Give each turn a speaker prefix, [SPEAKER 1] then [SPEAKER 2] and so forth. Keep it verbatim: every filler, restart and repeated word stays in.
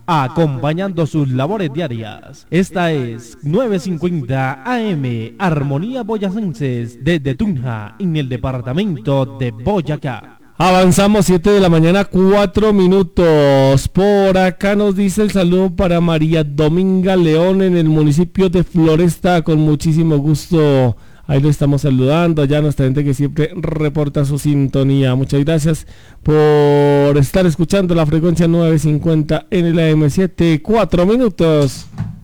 [SPEAKER 1] acompañando sus labores diarias. Esta es novecientos cincuenta A M, Armonía Boyacenses, desde Tunja, en el departamento de Boyacá.
[SPEAKER 2] Avanzamos, siete de la mañana, cuatro minutos. Por acá nos dice el saludo para María Dominga León en el municipio de Floresta, con muchísimo gusto. Ahí lo estamos saludando, ya nuestra gente que siempre reporta su sintonía. Muchas gracias por estar escuchando la frecuencia novecientos cincuenta en el A M siete, cuatro minutos.